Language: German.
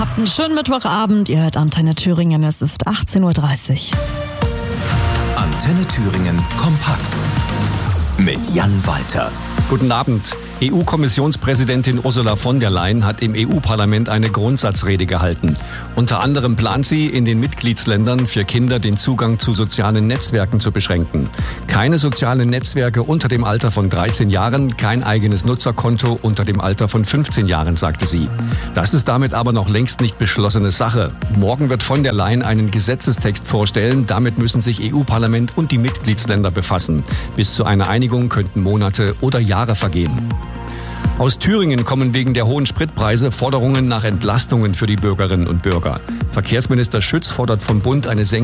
Habt einen schönen Mittwochabend. Ihr hört Antenne Thüringen. Es ist 18:30 Uhr. Antenne Thüringen kompakt mit Jan Walter. Guten Abend. EU-Kommissionspräsidentin Ursula von der Leyen hat im EU-Parlament eine Grundsatzrede gehalten. Unter anderem plant sie, in den Mitgliedsländern für Kinder den Zugang zu sozialen Netzwerken zu beschränken. Keine sozialen Netzwerke unter dem Alter von 13 Jahren, kein eigenes Nutzerkonto unter dem Alter von 15 Jahren, sagte sie. Das ist damit aber noch längst nicht beschlossene Sache. Morgen wird von der Leyen einen Gesetzestext vorstellen. Damit müssen sich EU-Parlament und die Mitgliedsländer befassen. Bis zu einer Einigung könnten Monate oder Jahre vergehen. Aus Thüringen kommen wegen der hohen Spritpreise Forderungen nach Entlastungen für die Bürgerinnen und Bürger. Verkehrsminister Schütz fordert vom Bund eine Senkung